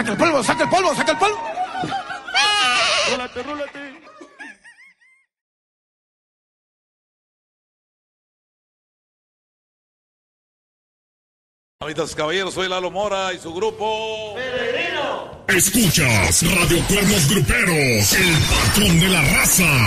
Saca el polvo, saca el polvo, saca el polvo. Rólate, rólate. Amitas, caballeros, soy Lalo Mora y su grupo Peregrino. Escuchas Radio Cuernos Gruperos, el patrón de la raza.